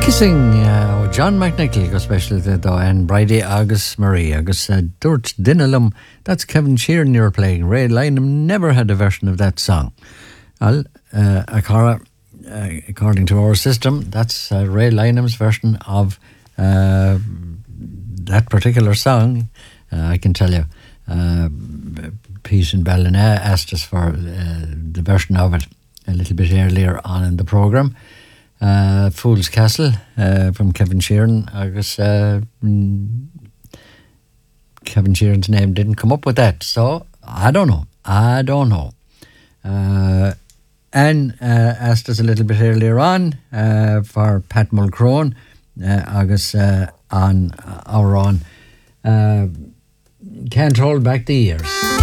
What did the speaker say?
Kissing John McNichol go special though and Bridie Agus Marie Agus Durt Dinalum. That's Kevin Sheeran you're playing. Ray Lynham never had a version of that song. Well, according to our system, that's Ray Lynham's version of that particular song. I can tell you, Pete and Ballina asked us for the version of it a little bit earlier on in the programme. Fool's Castle from Kevin Sheeran. I guess Kevin Sheeran's name didn't come up with that, so I don't know. Anne asked us a little bit earlier on for Pat Mulcrone, August on our own Can't Hold Back the Years.